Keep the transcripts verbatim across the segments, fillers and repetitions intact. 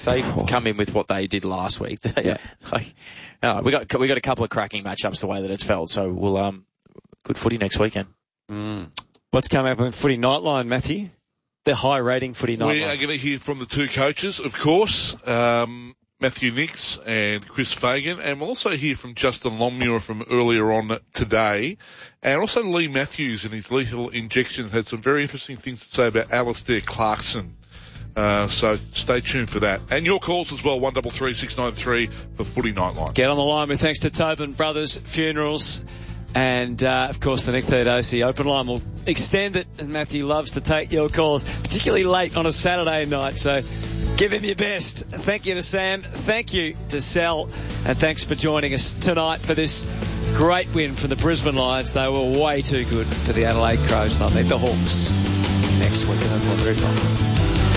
They come in with what they did last week. Yeah. like, uh, we got we got a couple of cracking matchups the way that it's felt. So we'll um good footy next weekend. Mm. What's coming up on Footy Nightline, Matthew? The high rating Footy Nightline. We are going to hear from the two coaches, of course, um, Matthew Nix and Chris Fagan, and we'll also hear from Justin Longmuir from earlier on today, and also Lee Matthews and his lethal injections had some very interesting things to say about Alistair Clarkson. Uh, so stay tuned for that. And your calls as well, one three three six nine three for Footy Nightline. Get on the line with thanks to Tobin Brothers Funerals. And, uh, of course, the Nick Theodosii open line will extend it, and Matthew loves to take your calls, particularly late on a Saturday night. So give him your best. Thank you to Sam. Thank you to Sal. And thanks for joining us tonight for this great win for the Brisbane Lions. They were way too good for the Adelaide Crows. They'll meet the Hawks next week. Very fun.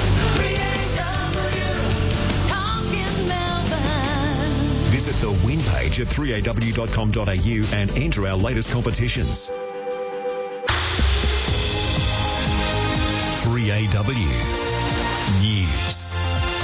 Visit the win page at three a w dot com dot a u and enter our latest competitions. three A W News.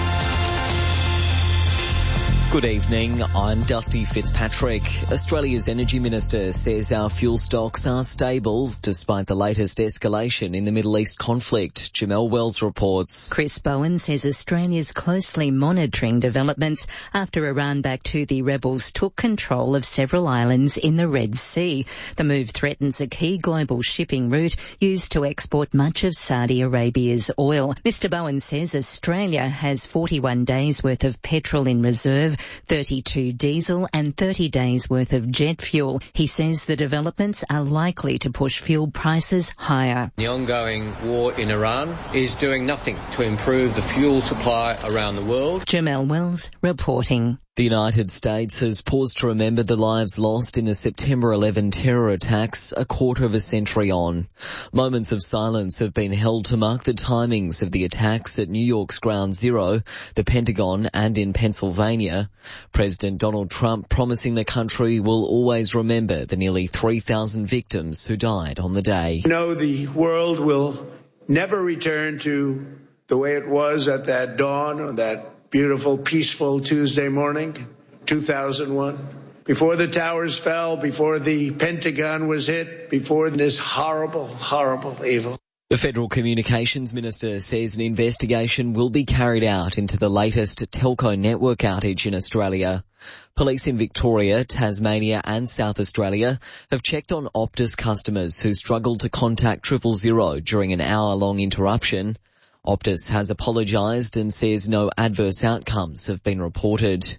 Good evening, I'm Dusty Fitzpatrick. Australia's Energy Minister says our fuel stocks are stable despite the latest escalation in the Middle East conflict. Jamelle Wells reports. Chris Bowen says Australia's closely monitoring developments after Iran-backed Houthi rebels took control of several islands in the Red Sea. The move threatens a key global shipping route used to export much of Saudi Arabia's oil. Mister Bowen says Australia has forty-one days worth of petrol in reserve, thirty-two diesel and thirty days worth of jet fuel. He says the developments are likely to push fuel prices higher. The ongoing war in Iran is doing nothing to improve the fuel supply around the world. Jamelle Wells reporting. The United States has paused to remember the lives lost in the September eleventh terror attacks a quarter of a century on. Moments of silence have been held to mark the timings of the attacks at New York's Ground Zero, the Pentagon and in Pennsylvania. President Donald Trump promising the country will always remember the nearly three thousand victims who died on the day. You know, the world will never return to the way it was at that dawn on that beautiful, peaceful Tuesday morning, two thousand one. Before the towers fell, before the Pentagon was hit, before this horrible, horrible evil. The Federal Communications Minister says an investigation will be carried out into the latest telco network outage in Australia. Police in Victoria, Tasmania and South Australia have checked on Optus customers who struggled to contact triple zero during an hour-long interruption. Optus has apologised and says no adverse outcomes have been reported.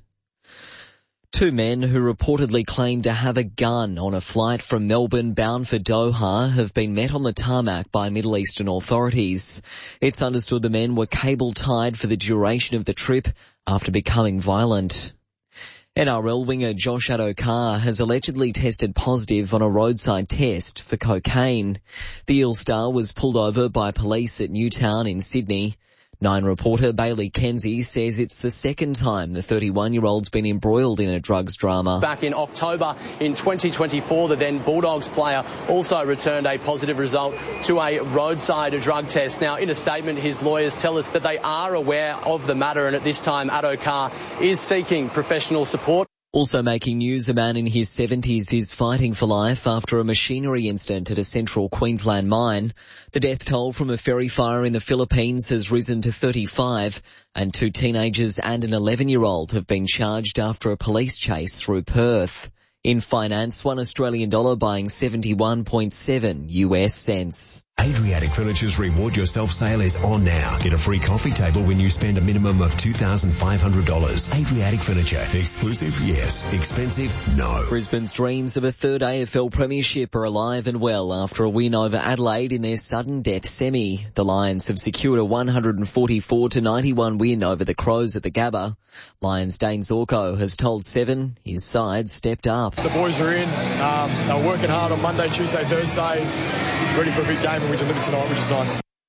Two men who reportedly claimed to have a gun on a flight from Melbourne bound for Doha have been met on the tarmac by Middle Eastern authorities. It's understood the men were cable-tied for the duration of the trip after becoming violent. N R L winger Josh Adokar has allegedly tested positive on a roadside test for cocaine. The Eel star was pulled over by police at Newtown in Sydney. Nine reporter Bailey Kenzie says it's the second time the thirty-one-year-old's been embroiled in a drugs drama. Back in October in twenty twenty-four, the then Bulldogs player also returned a positive result to a roadside drug test. Now, in a statement, his lawyers tell us that they are aware of the matter, and at this time, Adokar is seeking professional support. Also making news, a man in his seventies is fighting for life after a machinery incident at a central Queensland mine. The death toll from a ferry fire in the Philippines has risen to thirty-five, and two teenagers and an eleven-year-old have been charged after a police chase through Perth. In finance, one Australian dollar buying seventy-one point seven U S cents. Adriatic Furniture's Reward Yourself sale is on now. Get a free coffee table when you spend a minimum of two thousand five hundred dollars. Adriatic Furniture. Exclusive? Yes. Expensive? No. Brisbane's dreams of a third A F L premiership are alive and well after a win over Adelaide in their sudden death semi. The Lions have secured a one forty-four to ninety-one win over the Crows at the Gabba. Lions Dane Zorko has told Seven his side stepped up. The boys are in. Um, they were working hard on Monday, Tuesday, Thursday, ready for a big game, and we delivered tonight, which is nice.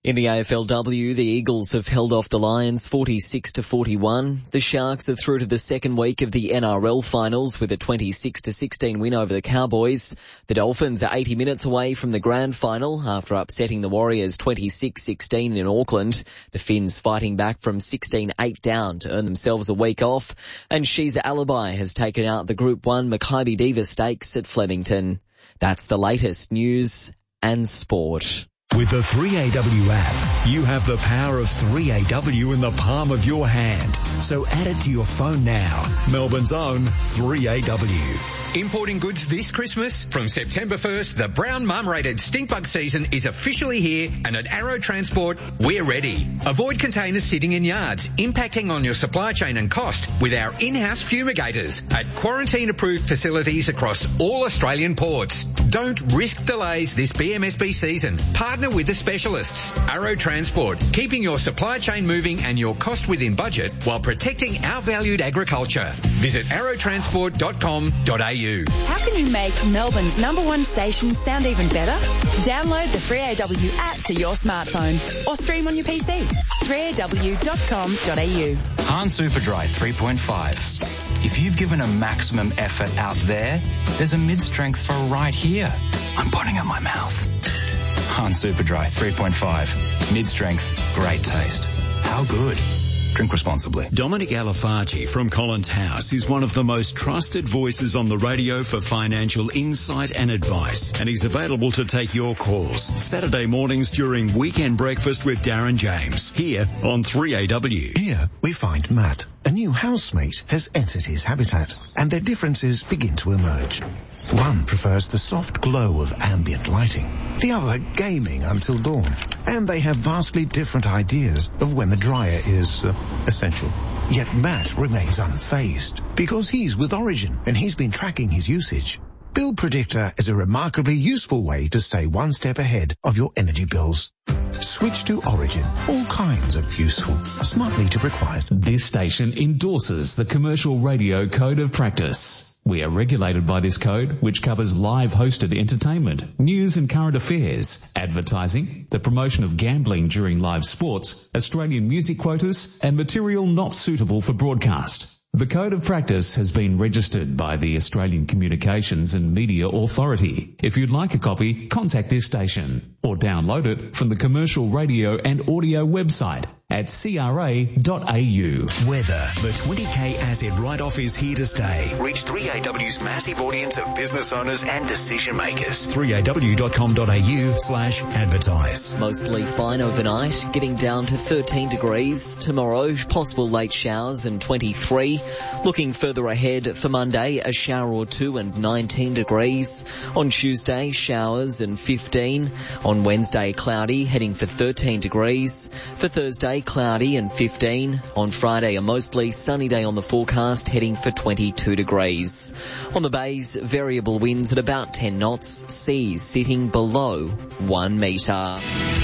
In the A F L W, the Eagles have held off the Lions forty-six to forty-one. The Sharks are through to the second week of the N R L finals with a twenty-six to sixteen win over the Cowboys. The Dolphins are eighty minutes away from the grand final after upsetting the Warriors twenty-six sixteen in Auckland. The Finns fighting back from sixteen eight down to earn themselves a week off. And Shiza Alibi has taken out the Group one Maccabi Diva Stakes at Flemington. That's the latest news and sport. With the three A W app, you have the power of three A W in the palm of your hand. So add it to your phone now. Melbourne's own three A W. Importing goods this Christmas? From September first, the brown marmorated stinkbug season is officially here, and at Arrow Transport, we're ready. Avoid containers sitting in yards, impacting on your supply chain and cost with our in-house fumigators at quarantine-approved facilities across all Australian ports. Don't risk delays this B M S B season. Partner with the specialists. Arrow Transport, keeping your supply chain moving and your cost within budget while protecting our valued agriculture. Visit arrow transport dot com dot a u. How can you make Melbourne's number one station sound even better? Download the three A W app to your smartphone or stream on your P C. three A W dot com dot a u. Hahn Superdry three point five. If you've given a maximum effort out there, there's a mid-strength for right here. I'm putting it in my mouth. Hahn Superdry three point five. Mid-strength, great taste. How good? Drink responsibly. Dominic Alafargi from Collins House is one of the most trusted voices on the radio for financial insight and advice, and he's available to take your calls Saturday mornings during Weekend Breakfast with Darren James here on three A W. Here we find Matt. A new housemate has entered his habitat, and their differences begin to emerge. One prefers the soft glow of ambient lighting, the other gaming until dawn, and they have vastly different ideas of when the dryer is uh, essential. Yet Matt remains unfazed because he's with Origin and he's been tracking his usage. Bill Predictor is a remarkably useful way to stay one step ahead of your energy bills. Switch to Origin. All kinds of useful. Smart meter required. This station endorses the Commercial Radio Code of Practice. We are regulated by this code, which covers live hosted entertainment, news and current affairs, advertising, the promotion of gambling during live sports, Australian music quotas, and material not suitable for broadcast. The Code of Practice has been registered by the Australian Communications and Media Authority. If you'd like a copy, contact this station or download it from the Commercial Radio and Audio website at c r a dot a u. Weather. The twenty K asset write-off is here to stay. Reach three A W's massive audience of business owners and decision makers. three A W dot com dot a u slash advertise. Mostly fine overnight, getting down to thirteen degrees. Tomorrow, possible late showers and twenty-three. Looking further ahead for Monday, a shower or two and nineteen degrees. On Tuesday, showers and fifteen. On Wednesday, cloudy, heading for thirteen degrees. For Thursday, cloudy and fifteen. On Friday, a mostly sunny day on the forecast, heading for twenty-two degrees. On the bays, variable winds at about ten knots, seas sitting below one metre.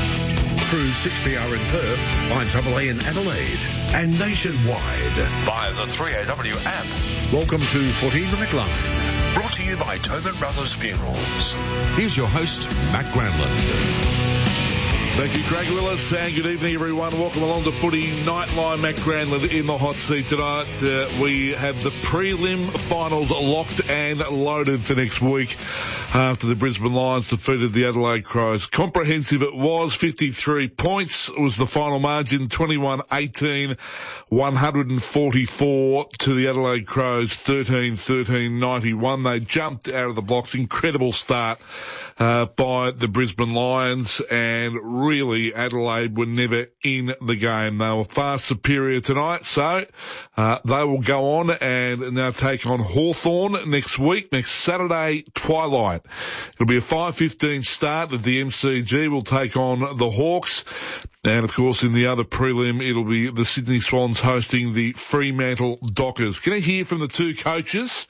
Cruise six P R in Perth, I A A in Adelaide, and nationwide via the three A W app. Welcome to Footy the McLaren, brought to you by Tobin Brothers Funerals. Here's your host, Matt Granlund. Thank you, Craig Willis, and good evening, everyone. Welcome along to Footy Nightline. Matt Granlund in the hot seat tonight. Uh, we have the prelim finals locked and loaded for next week after the Brisbane Lions defeated the Adelaide Crows. Comprehensive it was, fifty-three points was the final margin, twenty-one eighteen, one forty-four to the Adelaide Crows, thirteen thirteen ninety-one. They jumped out of the blocks. Incredible start uh, by the Brisbane Lions, and really Adelaide were never in the game. They were far superior tonight, so uh, they will go on and now take on Hawthorn next week, next Saturday twilight. It'll be a five fifteen start at the M C G. We'll take on the Hawks. And, of course, in the other prelim, it'll be the Sydney Swans hosting the Fremantle Dockers. Can I hear from the two coaches?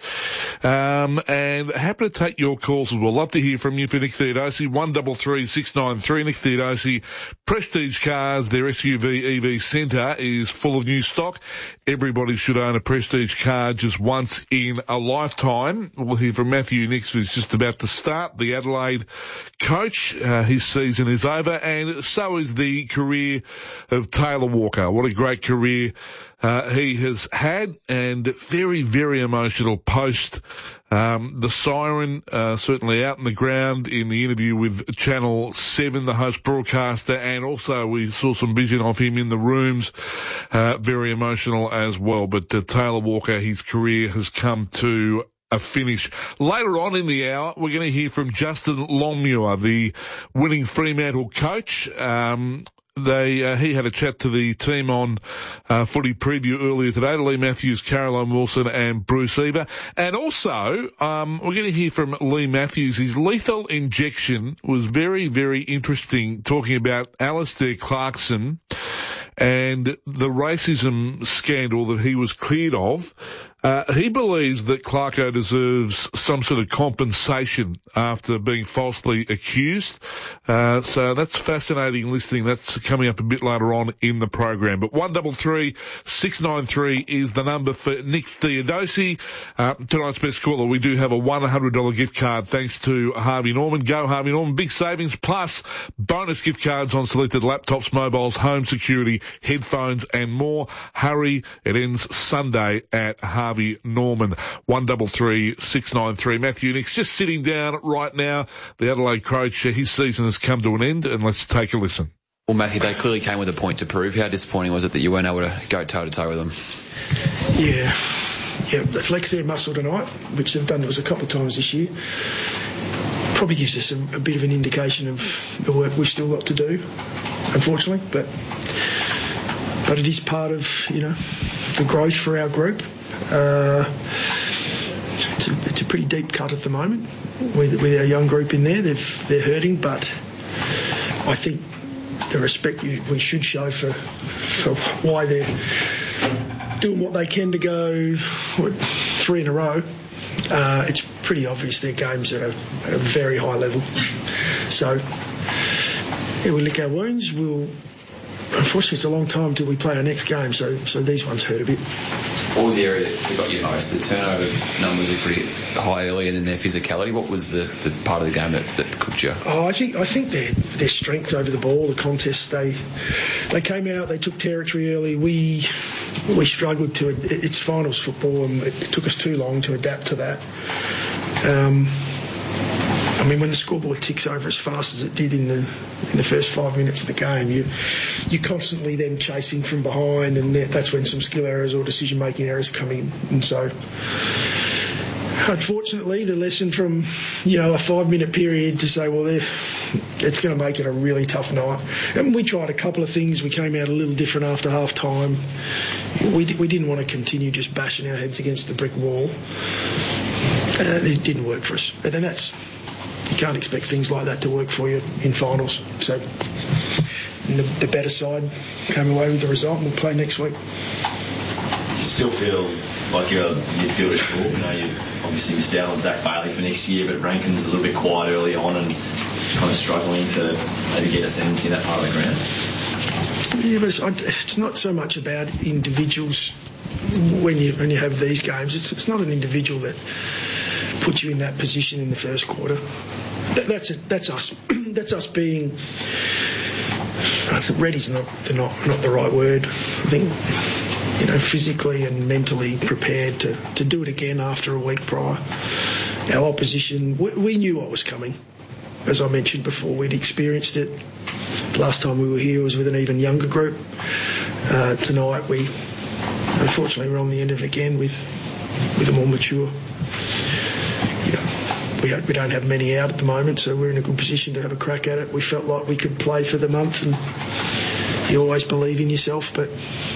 Um, and happy to take your calls as well. Love to hear from you for Nick Theodosi. one three three six nine three. Nick Theodosi. Prestige Cars, their S U V E V centre is full of new stock. Everybody should own a Prestige car just once in a lifetime. We'll hear from Matthew Nix, who's just about to start, the Adelaide coach. Uh, his season is over, and so is the career of Taylor Walker. What a great career uh, he has had, and very, very emotional post um, the siren, uh, certainly out in the ground in the interview with Channel seven, the host broadcaster, and also we saw some vision of him in the rooms, uh, very emotional as well. But uh, Taylor Walker, his career has come to a finish. Later on in the hour, we're going to hear from Justin Longmuir, the winning Fremantle coach. Um, They, uh, he had a chat to the team on, uh, Footy Preview earlier today, to Lee Matthews, Caroline Wilson and Bruce Eva. And also, um, we're going to hear from Lee Matthews. His lethal injection was very, very interesting, talking about Alistair Clarkson and the racism scandal that he was cleared of. Uh, he believes that Clarko deserves some sort of compensation after being falsely accused. Uh, so that's fascinating listening. That's coming up a bit later on in the program. But one three three six nine three is the number for Nick Theodosi. Uh, tonight's best caller, we do have a one hundred dollars gift card thanks to Harvey Norman. Go Harvey Norman. Big savings plus bonus gift cards on selected laptops, mobiles, home security, headphones and more. Hurry. It ends Sunday at Harvey Harvey Norman. one three three six nine three. Matthew Nix just sitting down right now. The Adelaide coach, his season has come to an end, and let's take a listen. Well, Matthew, they clearly came with a point to prove. How disappointing was it that you weren't able to go toe-to-toe with them? Yeah. Yeah, they flexed their muscle tonight, which they've done to us a couple of times this year. Probably gives us a, a bit of an indication of the work we've still got to do, unfortunately. But but it is part of, you know, the growth for our group. Uh, it's, a, it's a pretty deep cut at the moment with, with our young group in there. They've, they're hurting, but I think the respect we should show for for why they're doing what they can to go what, three in a row. Uh, it's pretty obvious their games at a, at a very high level. So, yeah, we lick our wounds. We'll. Unfortunately, it's a long time till we play our next game, so so these ones hurt a bit. What was the area that got you most? The turnover numbers were pretty high early, and then their physicality. What was the, the part of the game that, that cooked you? Oh, I think I think their their strength over the ball, the contest. They they came out, they took territory early. We we struggled to. It's finals football, and it took us too long to adapt to that. Um, I mean, when the scoreboard ticks over as fast as it did in the in the first five minutes of the game, you you're constantly then chasing from behind, and that's when some skill errors or decision-making errors come in. And so, unfortunately, the lesson from, you know, a five-minute period to say, well, it's going to make it a really tough night. And we tried a couple of things. We came out a little different after half-time. We we didn't want to continue just bashing our heads against the brick wall. And it didn't work for us. And that's... You can't expect things like that to work for you in finals. So the, the better side came away with the result, and we'll play next week. Do you still feel like you're a midfielder short? You know, you've obviously missed out on Zach Bailey for next year, but Rankin's a little bit quiet early on and kind of struggling to maybe get a sentence in that part of the ground. Yeah, but it's, it's not so much about individuals when you when you have these games. It's, it's not an individual that put you in that position in the first quarter. That, that's a, that's us. That's us being. Ready's not the not not the right word. I think, you know, physically and mentally prepared to, to do it again after a week prior. Our opposition, we, we knew what was coming. As I mentioned before, we'd experienced it. Last time we were here was with an even younger group. Uh, tonight we, unfortunately, we're on the end of it again with with a more mature. You know, we, we don't have many out at the moment, so we're in a good position to have a crack at it. We felt like we could play for the month, and you always believe in yourself, but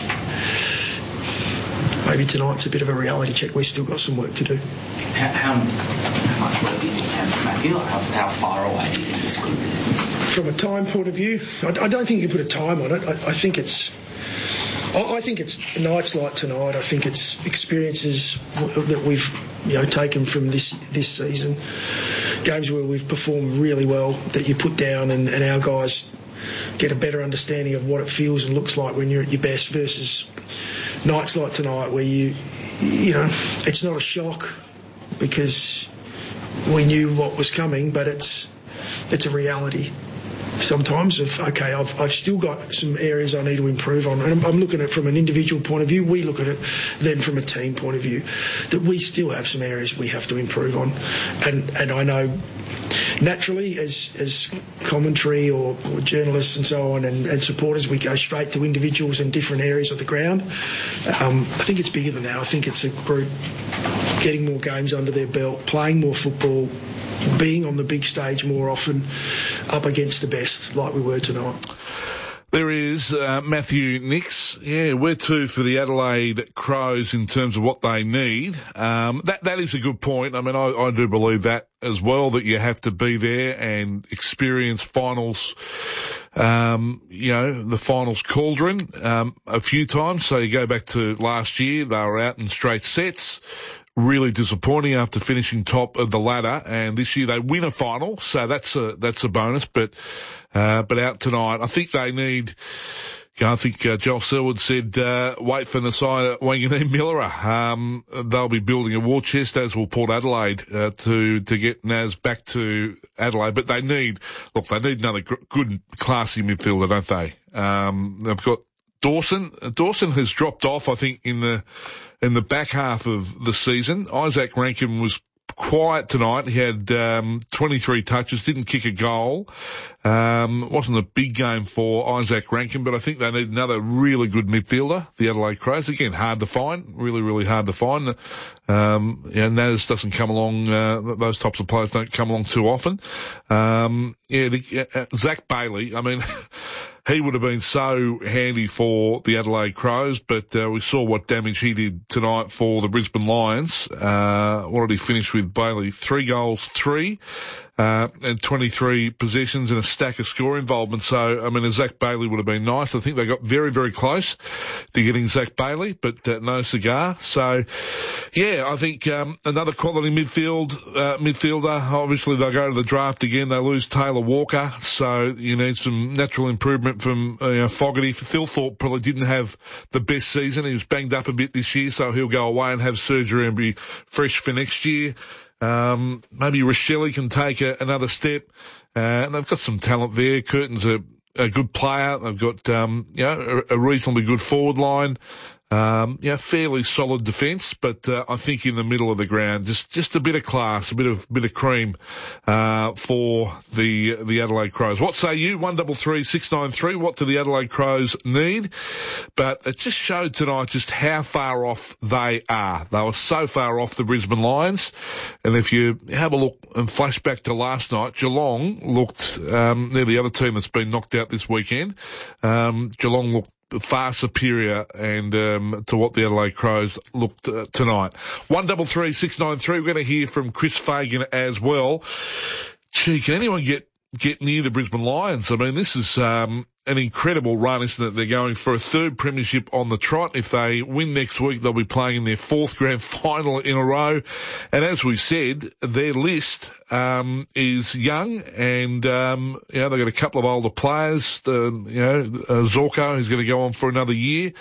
maybe tonight's a bit of a reality check. We've still got some work to do. How, how, how much work is it, Matthew? feel? How, how far away do you think this group is? From a time point of view, I, I don't think you can put a time on it. I, I think it's, I, I think it's nights like tonight. I think it's experiences w- that we've, you know, taken from this this season, games where we've performed really well that you put down, and, and our guys get a better understanding of what it feels and looks like when you're at your best, versus nights like tonight where you, you know, it's not a shock because we knew what was coming, but it's it's a reality sometimes of, okay, I've, I've still got some areas I need to improve on. And I'm, I'm looking at it from an individual point of view. We look at it then from a team point of view, that we still have some areas we have to improve on. And and I know naturally as as commentary or, or journalists and so on and, and supporters, we go straight to individuals in different areas of the ground. Um, I think it's bigger than that. I think it's a group getting more games under their belt, playing more football, being on the big stage more often, up against the best like we were tonight. There is uh, Matthew Nicks. Yeah, where to for the Adelaide Crows in terms of what they need? Um, that that is a good point. I mean, I, I do believe that as well, that you have to be there and experience finals. Um, you know, the finals cauldron um, a few times. So you go back to last year, they were out in straight sets. Really disappointing after finishing top of the ladder, and this year they win a final, so that's a that's a bonus. But uh, but out tonight, I think they need. You know, I think uh, Joel Selwood said, uh, wait for Nasiah Wanganeen-Millera. Um, they'll be building a war chest, as will Port Adelaide, uh, to to get Naz back to Adelaide. But they need look, they need another gr- good, classy midfielder, don't they? Um, they've got Dawson. Dawson has dropped off, I think, in the in the back half of the season. Isaac Rankin was quiet tonight. He had um, twenty-three touches, didn't kick a goal. Um, it wasn't a big game for Isaac Rankin, but I think they need another really good midfielder, the Adelaide Crows. Again, hard to find, really, really hard to find. Um, yeah, Naz doesn't come along, uh, those types of players don't come along too often. Um, yeah, the, uh, Zach Bailey, I mean, he would have been so handy for the Adelaide Crows, but uh, we saw what damage he did tonight for the Brisbane Lions. Uh, what did he finish with, Bailey? Three goals, three, uh, and twenty-three possessions and a stack of score involvement. So, I mean, a Zach Bailey would have been nice. I think they got very, very close to getting Zach Bailey, but uh, no cigar. So, yeah, I think um, another quality midfield uh, midfielder. Obviously, they'll go to the draft again. They lose Taylor Walker, so you need some natural improvement from uh, you know, Fogarty. Thilthorpe probably didn't have the best season. He was banged up a bit this year, so he'll go away and have surgery and be fresh for next year. Um, maybe Rochelle can take a, another step. Uh, and they've got some talent there. Curtin's a, a good player. They've got, um, you know, a, a reasonably good forward line. Um, yeah, fairly solid defence, but, uh, I think in the middle of the ground, just, just a bit of class, a bit of, bit of cream, uh, for the, the Adelaide Crows. What say you? one double three, six nine three. What do the Adelaide Crows need? But it just showed tonight just how far off they are. They were so far off the Brisbane Lions. And if you have a look and flash back to last night, Geelong looked, um, they're the other team that's been knocked out this weekend. Um, Geelong looked far superior and um, to what the Adelaide Crows looked uh, tonight. one double three six nine three. We're going to hear from Chris Fagan as well. Gee, can anyone get get near the Brisbane Lions? I mean, this is um, an incredible run, isn't it? They're going for a third premiership on the trot. If they win next week, they'll be playing in their fourth grand final in a row. And as we said, their list um, is young, and um, you know, they've got a couple of older players. Uh, you know, uh, Zorko, who's going to go on for another year.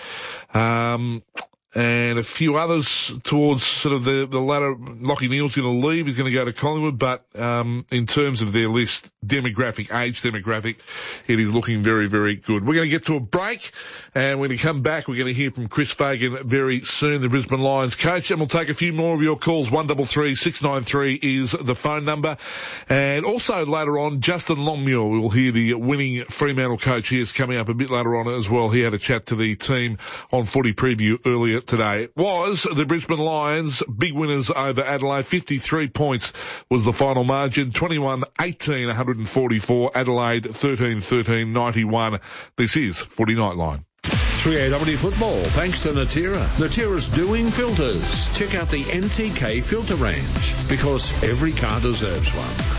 Um, and a few others towards sort of the, the latter. Lockie Neal's going to leave. He's going to go to Collingwood. But um, in terms of their list, demographic, age demographic, it is looking very, very good. We're going to get to a break, and when we come back, we're going to hear from Chris Fagan very soon, the Brisbane Lions coach, and we'll take a few more of your calls. one double three six nine three is the phone number. And also later on, Justin Longmuir. We'll hear the winning Fremantle coach. He is coming up a bit later on as well. He had a chat to the team on Footy Preview earlier today. It was the Brisbane Lions, big winners over Adelaide. fifty-three points was the final margin. twenty-one eighteen, one hundred forty-four. Adelaide thirteen thirteen, ninety-one. This is Footy Nightline. three A W football, thanks to Natira. Natira's doing filters. Check out the N T K filter range, because every car deserves one.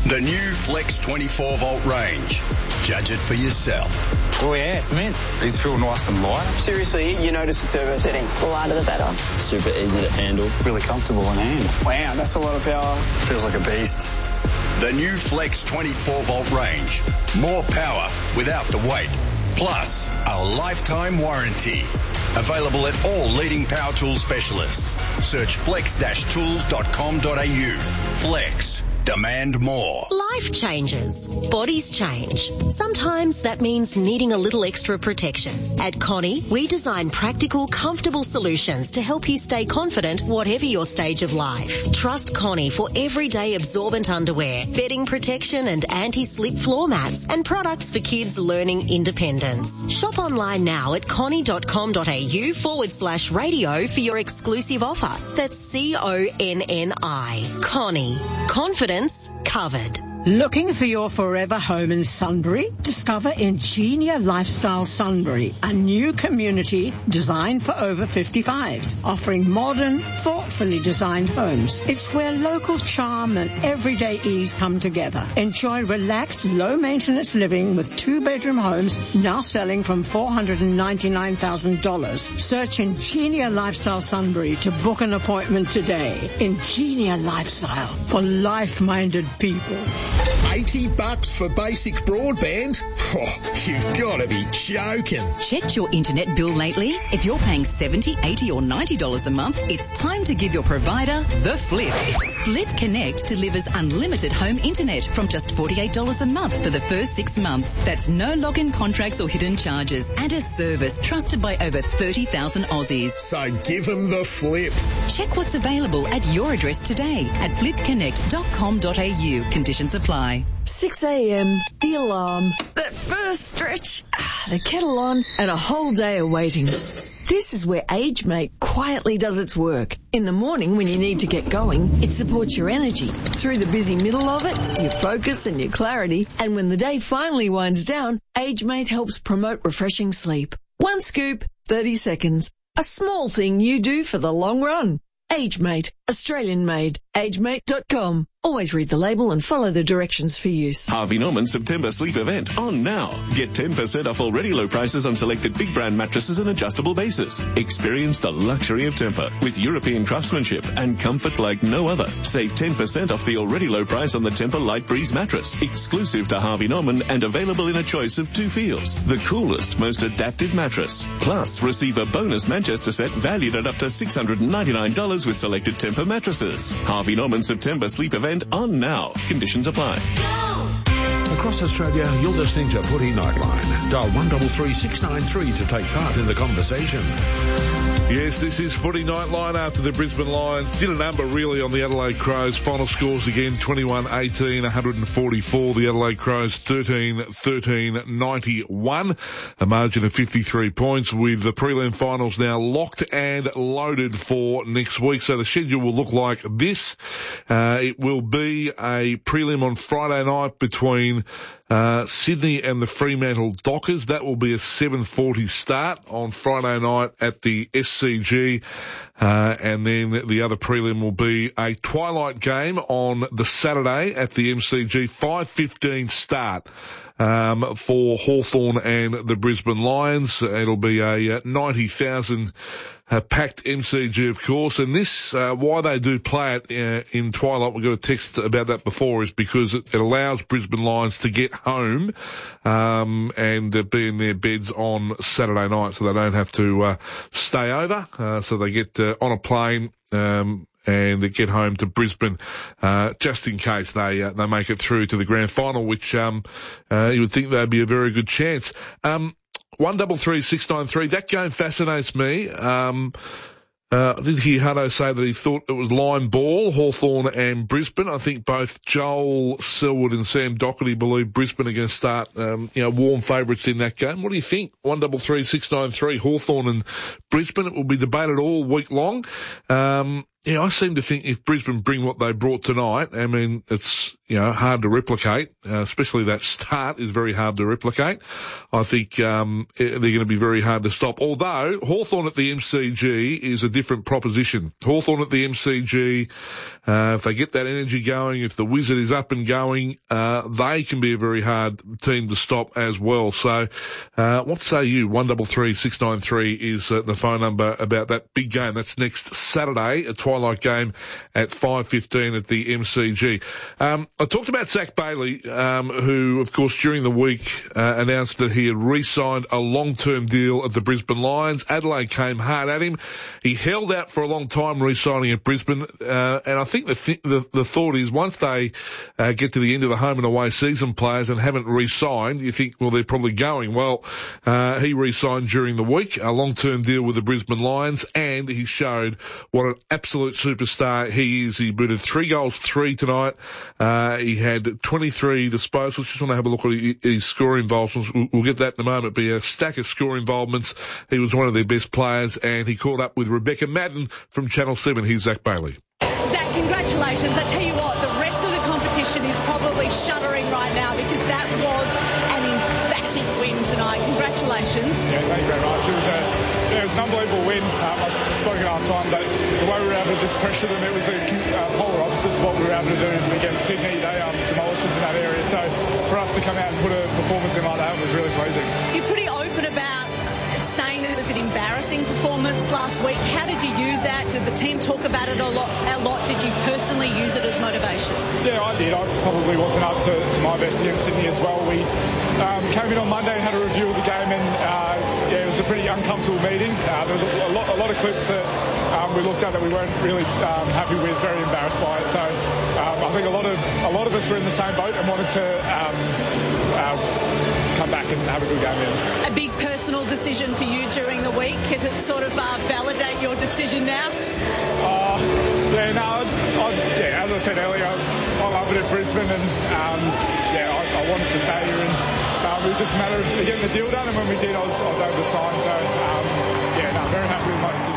The new Flex twenty-four volt range. Judge it for yourself. Oh yeah, it's mint. These feel nice and light. Seriously, you notice the turbo setting. The lighter the better. Super easy to handle. Really comfortable in hand. Wow, that's a lot of power. Feels like a beast. The new Flex twenty-four volt range. More power without the weight. Plus, a lifetime warranty. Available at all leading power tool specialists. Search flex dash tools dot com dot a u. Flex. Demand more. Life changes. Bodies change. Sometimes that means needing a little extra protection. At Connie, we design practical, comfortable solutions to help you stay confident whatever your stage of life. Trust Connie for everyday absorbent underwear, bedding protection and anti-slip floor mats, and products for kids learning independence. Shop online now at connie dot com dot a u forward slash radio for your exclusive offer. That's C O N N I. Connie. Confident covered. Looking for your forever home in Sunbury? Discover Ingenia Lifestyle Sunbury, a new community designed for over fifty-fives, offering modern, thoughtfully designed homes. It's where local charm and everyday ease come together. Enjoy relaxed, low-maintenance living with two-bedroom homes now selling from four hundred ninety-nine thousand dollars. Search Ingenia Lifestyle Sunbury to book an appointment today. Ingenia Lifestyle for life-minded people. eighty bucks for basic broadband? Oh, you've got to be joking. Checked your internet bill lately? If you're paying seventy dollars, eighty dollars or ninety dollars a month, it's time to give your provider the flip. Flip Connect delivers unlimited home internet from just forty-eight dollars a month for the first six months. That's no login contracts or hidden charges and a service trusted by over thirty thousand Aussies. So give them the flip. Check what's available at your address today at flip connect dot com dot a u. Conditions apply. six a.m, the alarm, that first stretch, the kettle on, and a whole day of waiting. This is where AgeMate quietly does its work. In the morning when you need to get going, it supports your energy. Through the busy middle of it, your focus and your clarity. And when the day finally winds down, AgeMate helps promote refreshing sleep. One scoop, thirty seconds. A small thing you do for the long run. AgeMate, Australian made. age mate dot com. Always read the label and follow the directions for use. Harvey Norman September sleep event on now. Get ten percent off already low prices on selected big brand mattresses and adjustable bases. Experience the luxury of Tempur with European craftsmanship and comfort like no other. Save ten percent off the already low price on the Tempur Light Breeze mattress, exclusive to Harvey Norman and available in a choice of two feels. The coolest, most adaptive mattress. Plus, receive a bonus Manchester set valued at up to six hundred ninety-nine dollars with selected Tempur mattresses. Harvey Norman September sleep event on now. Conditions apply. Across Australia, you're listening to Footy Nightline. Dial one three three six nine three to take part in the conversation. Yes, this is Footy Nightline after the Brisbane Lions did a number really on the Adelaide Crows. Final scores again, twenty-one eighteen, one forty-four. The Adelaide Crows thirteen thirteen ninety-one. A margin of fifty-three points with the prelim finals now locked and loaded for next week. So the schedule will look like this. Uh, it will be a prelim on Friday night between Uh, Sydney and the Fremantle Dockers. That will be a seven forty start on Friday night at the S C G. Uh, and then the other prelim will be a twilight game on the Saturday at the M C G, five fifteen start. Um, for Hawthorn and the Brisbane Lions. It'll be a uh, ninety thousand uh, packed M C G, of course. And this, uh, why they do play it uh, in twilight, we got a text about that before, is because it, it allows Brisbane Lions to get home, um, and uh, be in their beds on Saturday night, so they don't have to, uh, stay over. Uh, so they get, uh, on a plane, um, and get home to Brisbane, uh, just in case they, uh, they make it through to the grand final, which, um, uh, you would think they'd be a very good chance. Um, one double three six nine three, that game fascinates me. Um, uh, I did hear Hutto say that he thought it was line ball, Hawthorn and Brisbane. I think both Joel Selwood and Sam Docherty believe Brisbane are going to start, um, you know, warm favourites in that game. What do you think? one double three six nine three, Hawthorn and Brisbane. It will be debated all week long. Um, yeah, I seem to think if Brisbane bring what they brought tonight, I mean, it's, you know, hard to replicate, uh, especially that start is very hard to replicate. I think, um, they're going to be very hard to stop. Although Hawthorn at the M C G is a different proposition. Hawthorn at the M C G, uh, if they get that energy going, if the Wizard is up and going, uh, they can be a very hard team to stop as well. So, uh, what say you? one three three six nine three is uh, the phone number about that big game. That's next Saturday, a twilight game at five fifteen at the M C G. Um, I talked about Zach Bailey, um, who, of course, during the week uh, announced that he had re-signed a long-term deal at the Brisbane Lions. Adelaide came hard at him. He held out for a long time re-signing at Brisbane, uh, and I think the, th- the the thought is once they uh, get to the end of the home and away season players and haven't re-signed, you think, well, they're probably going. Well, uh, he re-signed during the week, a long-term deal with the Brisbane Lions, and he showed what an absolute superstar he is. He booted three goals, three tonight. Uh, he had twenty-three disposals. Just want to have a look at his score involvements. We'll, we'll get that in a moment. Be a stack of score involvements. He was one of their best players, and he caught up with Rebecca Madden from Channel seven. Here's Zach Bailey. Zach, congratulations. I tell you what, the rest of the competition is probably shuddering right now because that was an emphatic win tonight. Congratulations. Yeah, thank you very much. It was, a, yeah, it was an unbelievable win. Um, I spoke at half time, but the way we were able to just pressure them, it was the uh, polar opposite of what we were able to do against Sydney. They um, demolished us in that area. So for us to come out and put a performance in like that was really pleasing. You're pretty open about saying that it was an embarrassing performance last week. How did you use that? Did the team talk about it a lot? A lot? Did you personally use it as motivation? Yeah, I did. I probably wasn't up to, to my best against Sydney as well. We um, came in on Monday and had a review of the game, and uh, yeah, it was a pretty uncomfortable meeting. Uh, there was a, a, lot, a lot of clips that um, we looked at that we weren't really um, happy with, very embarrassed by it. So um, I think a lot of a lot of us were in the same boat and wanted to um, uh, come back and have a good game. Yeah. A big personal decision for you during the week? Is it sort of uh, validate your decision now? Uh, yeah, no, I, I, yeah, as I said earlier, I love it at Brisbane, and um, yeah, I, I wanted to stay here, and um, it was just a matter of getting the deal done, and when we did, I was, I was able to sign, so um, yeah, no, very happy with my decision.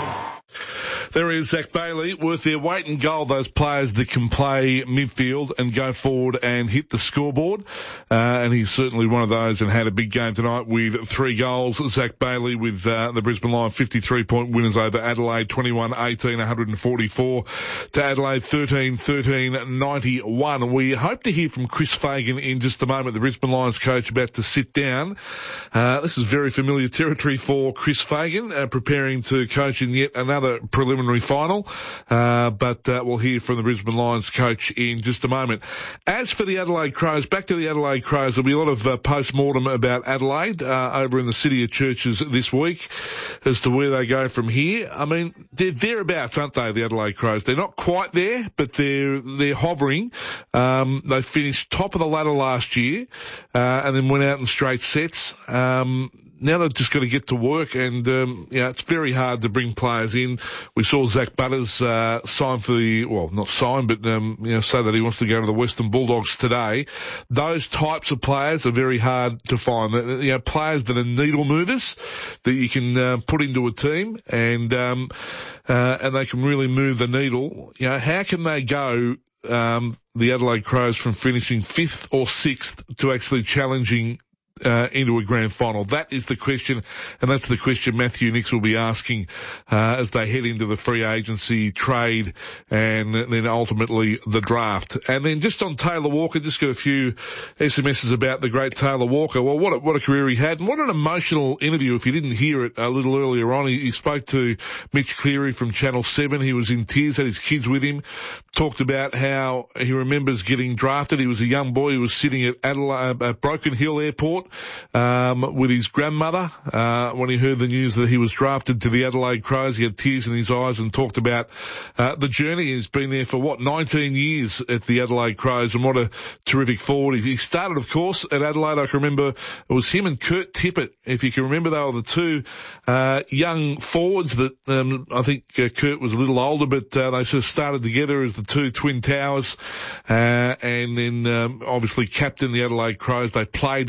There is Zach Bailey, worth their weight in gold, those players that can play midfield and go forward and hit the scoreboard. Uh, and he's certainly one of those and had a big game tonight with three goals. Zach Bailey with uh, the Brisbane Lions fifty-three point winners over Adelaide, twenty-one eighteen, one forty-four to Adelaide, thirteen thirteen ninety-one. We hope to hear from Chris Fagan in just a moment, the Brisbane Lions coach about to sit down. Uh, this is very familiar territory for Chris Fagan, uh, preparing to coach in yet another preliminary final, uh, but uh, we'll hear from the Brisbane Lions coach in just a moment. As for the Adelaide Crows, back to the Adelaide Crows, there'll be a lot of uh, post-mortem about Adelaide uh, over in the City of Churches this week as to where they go from here. I mean, they're thereabouts, aren't they, the Adelaide Crows? They're not quite there, but they're they're hovering. Um, they finished top of the ladder last year uh, and then went out in straight sets. Um, Now they've just got to get to work, and um, yeah, it's very hard to bring players in. We saw Zach Butters uh, sign for the, well, not sign, but um, you know, say that he wants to go to the Western Bulldogs today. Those types of players are very hard to find. You know, players that are needle movers that you can uh, put into a team, and um, uh, and they can really move the needle. You know, how can they go? Um, the Adelaide Crows from finishing fifth or sixth to actually challenging Uh, into a grand final? That is the question, and that's the question Matthew Nicks will be asking uh, as they head into the free agency trade and then ultimately the draft. And then just on Taylor Walker, just got a few S M Ses about the great Taylor Walker. Well, what a, what a career he had, and what an emotional interview. If you didn't hear it a little earlier on, he, he spoke to Mitch Cleary from Channel seven. He was in tears, had his kids with him, talked about how he remembers getting drafted. He was a young boy. He was sitting at Adelaide, at Broken Hill Airport Um, with his grandmother, uh, when he heard the news that he was drafted to the Adelaide Crows. He had tears in his eyes and talked about, uh, the journey. He's been there for what, nineteen years at the Adelaide Crows, and what a terrific forward. He started, of course, at Adelaide. I can remember it was him and Kurt Tippett. If you can remember, they were the two, uh, young forwards that, um, I think uh, Kurt was a little older, but, uh, they sort of started together as the two twin towers, uh, and then, um, obviously captained the Adelaide Crows. They played in that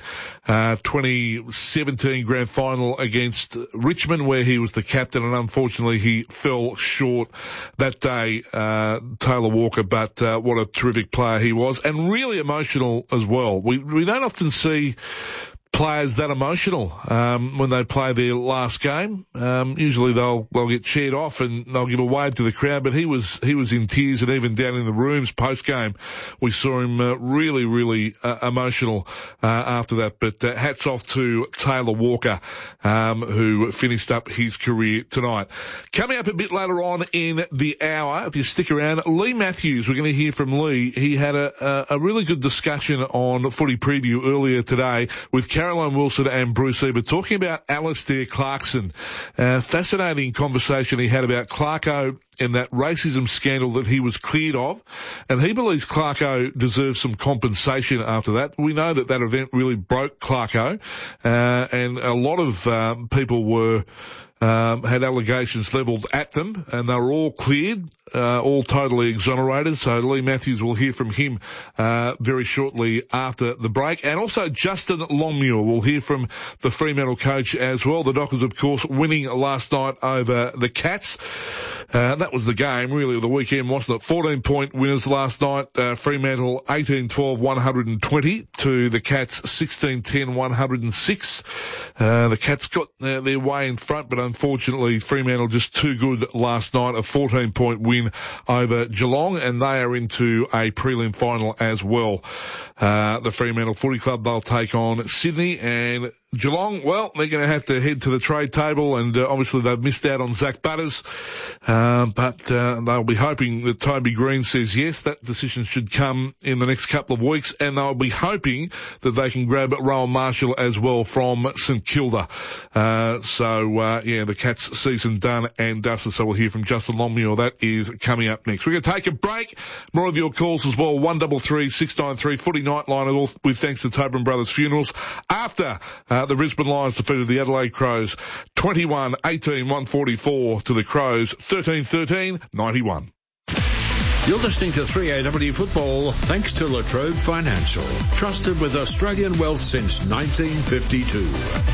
uh, twenty seventeen grand final against Richmond, where he was the captain, and unfortunately he fell short that day, uh, Taylor Walker, but uh, what a terrific player he was, and really emotional as well. We, we don't often see players that emotional um, when they play their last game. Um, usually they'll they'll get cheered off and they'll give a wave to the crowd, but he was he was in tears, and even down in the rooms post game, we saw him uh, really really uh, emotional uh, after that. But uh, hats off to Taylor Walker, um, who finished up his career tonight. Coming up a bit later on in the hour, if you stick around, Lee Matthews. We're going to hear from Lee. He had a, a, a really good discussion on Footy Preview earlier today with Caroline Wilson and Bruce Ebert talking about Alistair Clarkson. Uh, fascinating conversation he had about Clarko and that racism scandal that he was cleared of. And he believes Clarko deserves some compensation after that. We know that that event really broke Clarko, uh, and a lot of um, people were Um, had allegations levelled at them, and they were all cleared, uh, all totally exonerated. So Lee Matthews, will hear from him uh, very shortly after the break. And also Justin Longmuir, we'll hear from the Fremantle coach as well. The Dockers, of course, winning last night over the Cats. Uh, that was the game, really, of the weekend, wasn't it? fourteen point winners last night. Uh, Fremantle eighteen twelve, one hundred twenty to the Cats sixteen ten, one hundred six. Uh, the Cats got uh, their way in front, but unfortunately Fremantle just too good last night. A fourteen point win over Geelong, and they are into a prelim final as well. Uh, the Fremantle Footy Club, they'll take on Sydney, and Geelong, well, they're going to have to head to the trade table, and uh, obviously they've missed out on Zach Butters, uh, but uh, they'll be hoping that Toby Green says yes. That decision should come in the next couple of weeks, and they'll be hoping that they can grab Rowan Marshall as well from St Kilda. Uh, so, uh, yeah, the Cats season done and dusted, so we'll hear from Justin Longmuir. That is coming up next. We're going to take a break. More of your calls as well, one double three six nine three Footy Nightline, with thanks to Tobin Brothers Funerals. After uh, the Brisbane Lions defeated the Adelaide Crows twenty-one eighteen, one forty-four to the Crows thirteen thirteen ninety-one. You're listening to three A W Football thanks to La Trobe Financial, trusted with Australian wealth since nineteen fifty-two.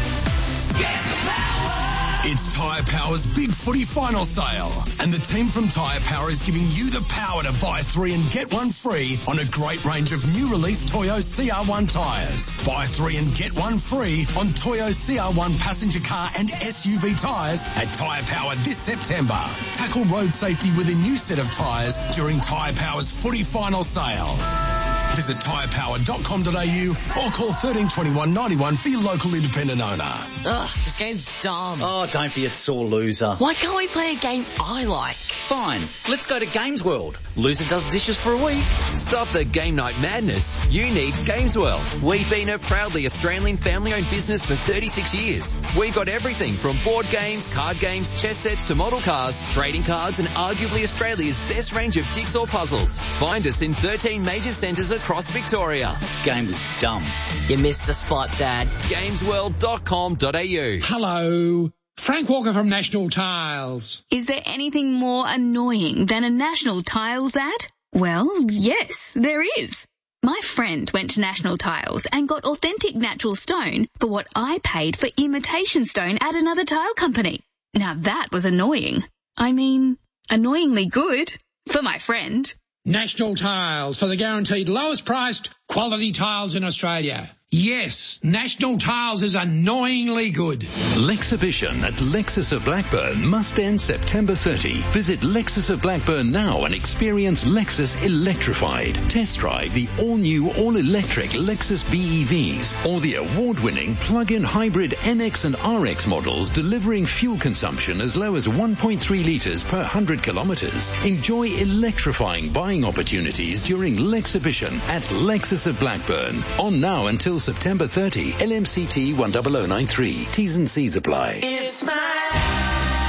It's Tyre Power's Big Footy Final Sale, and the team from Tyre Power is giving you the power to buy three and get one free on a great range of new release Toyo C R one tyres. Buy three and get one free on Toyo C R one passenger car and S U V tyres at Tyre Power this September. Tackle road safety with a new set of tyres during Tyre Power's Footy Final Sale. Visit tyre power dot com dot a u or call thirteen twenty-one ninety-one for your local independent owner. Ugh, this game's dumb. Oh, don't be a sore loser. Why can't we play a game I like? Fine, let's go to Games World. Loser does dishes for a week. Stop the game night madness. You need Games World. We've been a proudly Australian family-owned business for thirty-six years. We've got everything from board games, card games, chess sets to model cars, trading cards, and arguably Australia's best range of jigsaw puzzles. Find us in thirteen major centres across Victoria. Game was dumb. You missed the spot, Dad. games world dot com dot a u. Hello. Frank Walker from National Tiles. Is there anything more annoying than a National Tiles ad? Well, yes, there is. My friend went to National Tiles and got authentic natural stone for what I paid for imitation stone at another tile company. Now that was annoying. I mean, annoyingly good for my friend. National Tiles, for the guaranteed lowest priced quality tiles in Australia. Yes, National Tiles is annoyingly good. Lexhibition at Lexus of Blackburn must end September thirtieth. Visit Lexus of Blackburn now and experience Lexus electrified. Test drive the all-new, all-electric Lexus B E Vs or the award-winning plug-in hybrid N X and R X models delivering fuel consumption as low as one point three litres per one hundred kilometres. Enjoy electrifying buying opportunities during Lexhibition at Lexus of Blackburn. On now until September thirtieth. L M C T one zero zero nine three. T's and C's apply. It's my... Combank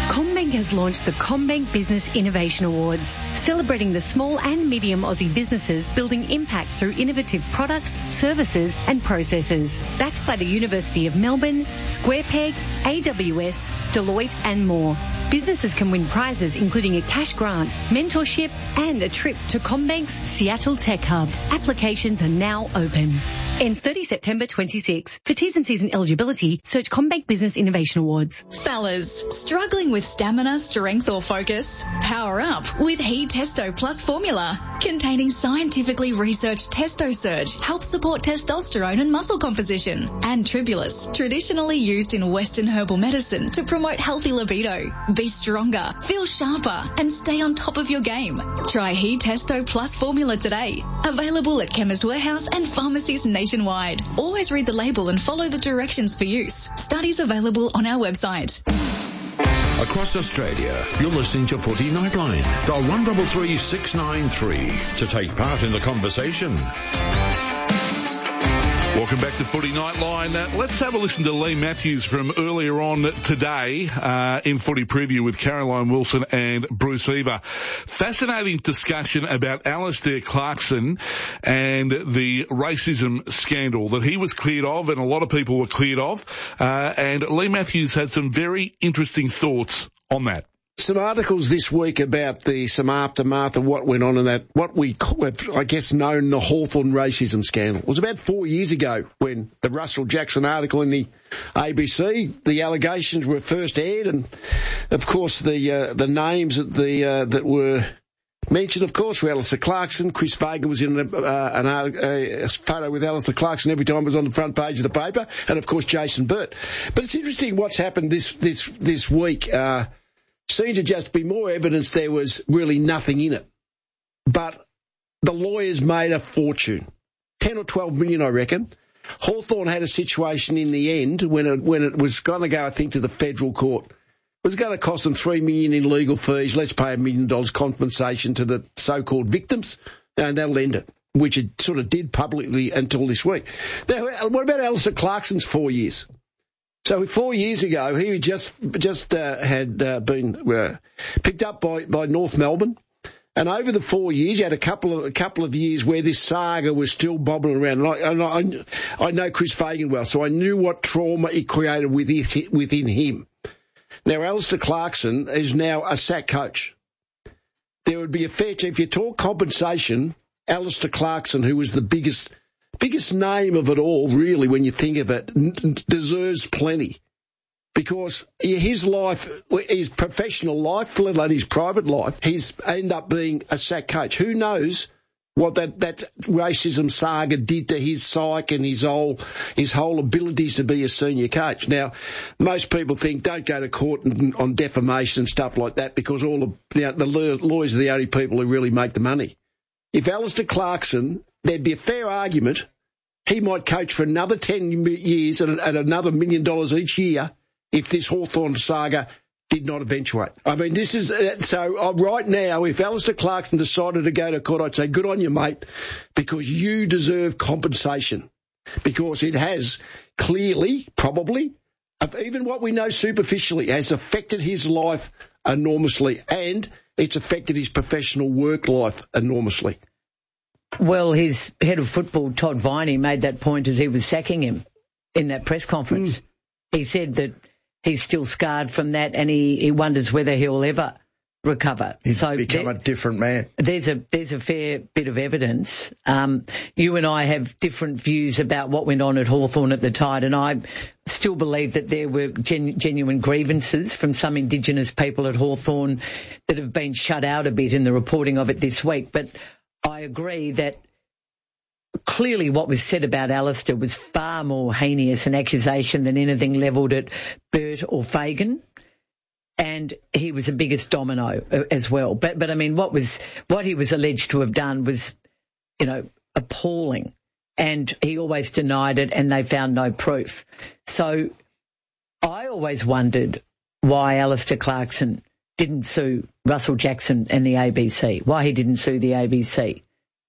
CommBank has launched the CommBank Business Innovation Awards, celebrating the small and medium Aussie businesses building impact through innovative products, services and processes. Backed by the University of Melbourne, SquarePeg, A W S, Deloitte and more. Businesses can win prizes including a cash grant, mentorship and a trip to CommBank's Seattle Tech Hub. Applications are now open. Ends thirtieth September twenty-six. For T's and C's and eligibility, search CommBank Business Innovation Awards. Fellas, struggling with stamina, strength or focus? Power up with He Testo Plus formula. Containing scientifically researched Testo Surge, helps support testosterone and muscle composition. And Tribulus, traditionally used in Western herbal medicine to promote healthy libido. Be stronger, feel sharper and stay on top of your game. Try He Testo Plus formula today. Available at Chemist Warehouse and pharmacies nationwide. Always read the label and follow the directions for use. Studies available on our website. Across Australia, you're listening to Footy Nightline. Dial one three three six nine three to take part in the conversation. Welcome back to Footy Nightline. Uh, let's have a listen to Lee Matthews from earlier on today uh, in Footy Preview with Caroline Wilson and Bruce Eva. Fascinating discussion about Alistair Clarkson and the racism scandal that he was cleared of and a lot of people were cleared of. Uh, and Lee Matthews had some very interesting thoughts on that. Some articles this week about the some aftermath of what went on in that, what we have, I guess, known the Hawthorn racism scandal. It was about four years ago when the Russell Jackson article in the A B C, the allegations were first aired, and of course the uh, the names that the uh, that were mentioned, of course, were Alistair Clarkson. Chris Fagan was in a, uh, an, uh, a photo with Alistair Clarkson every time it was on the front page of the paper, and of course Jason Burt. But it's interesting what's happened this this this week. Uh, Seemed to just be more evidence there was really nothing in it. But the lawyers made a fortune. ten or twelve million, I reckon. Hawthorn had a situation in the end when it, when it was going to go, I think, to the federal court. It was going to cost them three million in legal fees. Let's pay a million dollars compensation to the so-called victims, and that'll end it, which it sort of did publicly until this week. Now, what about Alistair Clarkson's four years? So four years ago, he just just uh, had uh, been uh, picked up by, by North Melbourne, and over the four years, he had a couple of a couple of years where this saga was still bobbling around. And I, and I, I know Chris Fagan well, so I knew what trauma it created within, within him. Now, Alistair Clarkson is now a sack coach. There would be a fair chance, if you talk compensation, Alistair Clarkson, who was the biggest. Biggest name of it all, really, when you think of it, deserves plenty. Because his life, his professional life, let alone his private life, he's ended up being a sack coach. Who knows what that, that racism saga did to his psyche and his whole, his whole abilities to be a senior coach. Now, most people think don't go to court on defamation and stuff like that because all the, the, the lawyers are the only people who really make the money. If Alistair Clarkson, there'd be a fair argument he might coach for another ten years at, at another million dollars each year if this Hawthorn saga did not eventuate. I mean, this is, uh, so uh, right now, if Alistair Clarkson decided to go to court, I'd say good on you, mate, because you deserve compensation. Because it has clearly, probably, of even what we know superficially, has affected his life enormously, and it's affected his professional work life enormously. Well, his head of football, Todd Viney, made that point as he was sacking him in that press conference. Mm. He said that he's still scarred from that, and he, he wonders whether he'll ever recover. He's so become there, a different man. There's a there's a fair bit of evidence. Um, you and I have different views about what went on at Hawthorn at the Tide, and I still believe that there were gen, genuine grievances from some Indigenous people at Hawthorn that have been shut out a bit in the reporting of it this week. But I agree that clearly what was said about Alistair was far more heinous an accusation than anything levelled at Burt or Fagan. And he was the biggest domino as well. But, but I mean, what was, what he was alleged to have done was, you know, appalling. And he always denied it, and they found no proof. So I always wondered why Alistair Clarkson didn't sue Russell Jackson and the A B C, why he didn't sue the A B C.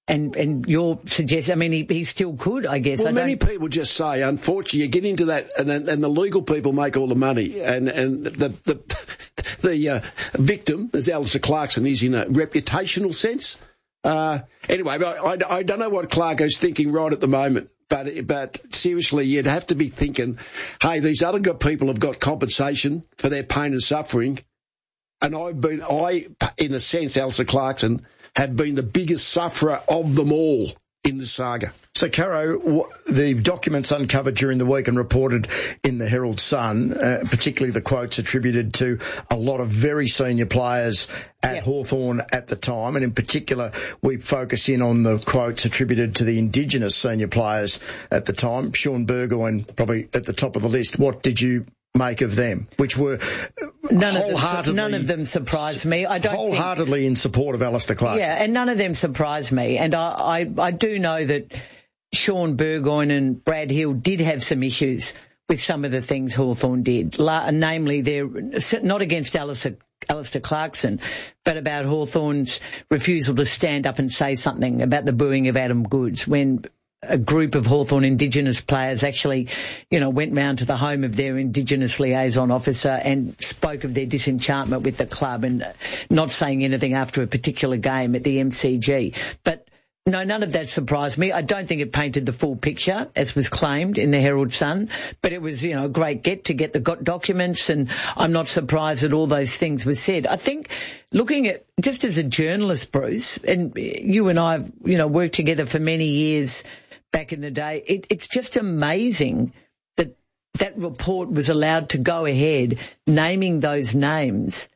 And and you're suggesting, I mean, he, he still could, I guess. Well, I many don't... people just say, unfortunately, you get into that, and and the legal people make all the money, and and the the the uh, victim, as Alistair Clarkson is in a reputational sense. Uh, anyway, I, I, I don't know what Clarko's thinking right at the moment, but but seriously, you'd have to be thinking, hey, these other good people have got compensation for their pain and suffering, and I've been, I, in a sense, Alistair Clarkson, have been the biggest sufferer of them all in the saga. So, Caro, the documents uncovered during the week and reported in the Herald Sun, uh, particularly the quotes attributed to a lot of very senior players at yep. Hawthorn at the time, and in particular, we focus in on the quotes attributed to the Indigenous senior players at the time. Sean Burgoyne, probably at the top of the list. What did you make of them, which were none wholeheartedly... Of them, none of them surprised me. I don't wholeheartedly think, in support of Alistair Clark. Yeah, and none of them surprised me. And I, I, I do know that Sean Burgoyne and Brad Hill did have some issues with some of the things Hawthorn did, La, namely they're not against Alistair, Alistair Clarkson, but about Hawthorn's refusal to stand up and say something about the booing of Adam Goodes when a group of Hawthorn Indigenous players actually, you know, went round to the home of their Indigenous liaison officer and spoke of their disenchantment with the club and not saying anything after a particular game at the M C G. But no, none of that surprised me. I don't think it painted the full picture, as was claimed in the Herald Sun, but it was, you know, a great get to get the documents, and I'm not surprised that all those things were said. I think looking at, just as a journalist, Bruce, and you and I have, you know, worked together for many years back in the day, it, it's just amazing that that report was allowed to go ahead naming those names.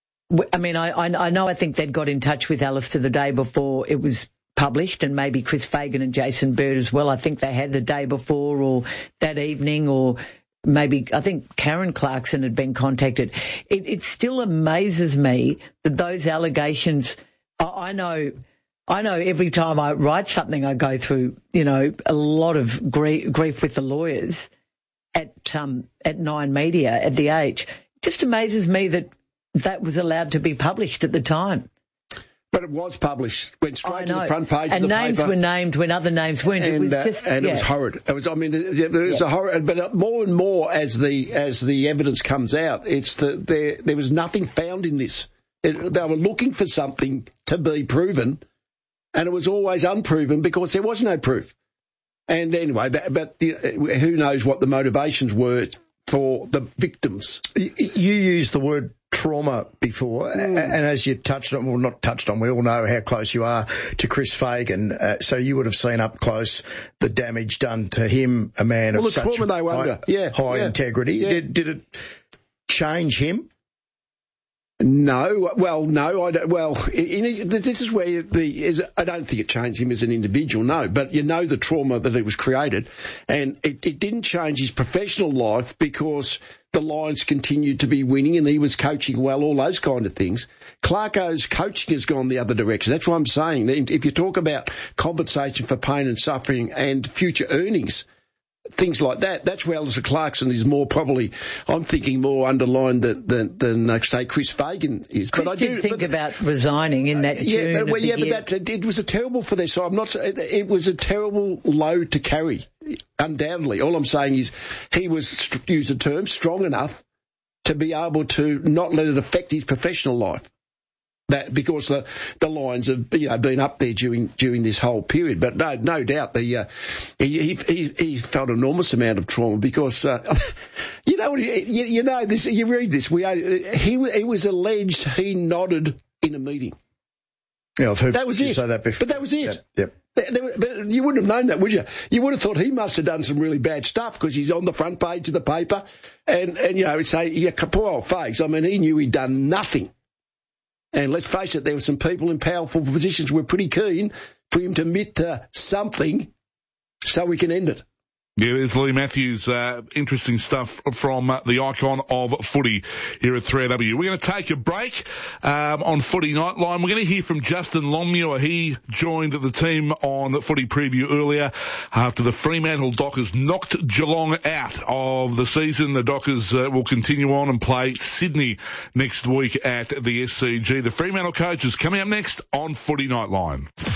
I mean, I, I, I know I think they'd got in touch with Alistair the day before it was published, and maybe Chris Fagan and Jason Bird as well. I think they had the day before or that evening, or maybe I think Karen Clarkson had been contacted. It, it still amazes me that those allegations, I, I know... I know every time I write something, I go through, you know, a lot of grief, grief with the lawyers at um, at Nine Media, at The Age. It just amazes me that that was allowed to be published at the time. But it was published, went straight to the front page and of the names paper. were named when other names weren't. And, it was uh, just, and yeah. it was horrid. It was, I mean, there, there was yeah. a horror, but more and more as the as the evidence comes out, it's that there there was nothing found in this. It, they were looking for something to be proven, and it was always unproven because there was no proof. And anyway, that, but the, who knows what the motivations were for the victims. You, you used the word trauma before, mm. and as you touched on, well, not touched on, we all know how close you are to Chris Fagan, uh, so you would have seen up close the damage done to him, a man well, of the such trauma they were high, under. Yeah, high yeah, integrity. Yeah. Did, did it change him? No, well, no, I don't, well, in, in, this is where the, is, I don't think it changed him as an individual, no, but you know the trauma that it was created, and it, it didn't change his professional life because the Lions continued to be winning and he was coaching well, all those kind of things. Clarko's coaching has gone the other direction. That's what I'm saying. If you talk about compensation for pain and suffering and future earnings, things like that, that's where Alistair Clarkson is more probably, I'm thinking, more underlined than, than, than uh, say, Chris Fagan is. Chris but I did do think but, about resigning in that uh, yeah, June but, of well, the yeah, year. but that, it was a terrible for their side. I'm not, it, it was a terrible load to carry, undoubtedly. All I'm saying is he was, use the term, strong enough to be able to not let it affect his professional life. That because the the Lions have, you know, been up there during during this whole period, but no no doubt the uh, he, he he felt an enormous amount of trauma because uh, you know you, you know this you read this we he he was alleged he nodded in a meeting. Yeah, I've heard that was you it. say that before. But that was it. Yep. yep. But, but you wouldn't have known that, would you? You would have thought he must have done some really bad stuff because he's on the front page of the paper, and and you know say yeah, poor old Fags. I mean, he knew he'd done nothing. And let's face it, there were some people in powerful positions who were pretty keen for him to admit to something so we can end it. Yeah, there's Lee Matthews. Uh, interesting stuff from uh, the icon of footy here at three A W. We're going to take a break um, on Footy Nightline. We're going to hear from Justin Longmuir. He joined the team on Footy Preview earlier after the Fremantle Dockers knocked Geelong out of the season. The Dockers uh, will continue on and play Sydney next week at the S C G. The Fremantle coach is coming up next on Footy Nightline.